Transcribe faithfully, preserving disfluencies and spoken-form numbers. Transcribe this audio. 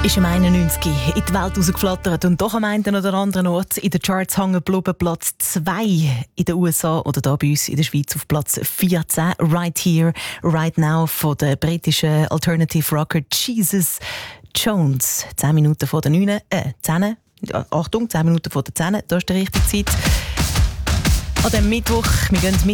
Ist im einundneunzig in die Welt rausgeflattert und doch am einen oder anderen Ort in den Charts hängen geblieben. Platz zwei in den U S A oder da bei uns in der Schweiz auf Platz vierzehn. Right Here, Right Now von der britischen Alternative Rocker Jesus Jones. zehn Minuten vor der neun. Äh, zehn. Achtung, zehn Minuten vor der zehn. Das ist die richtige Zeit. An dem Mittwoch, wir gehen mit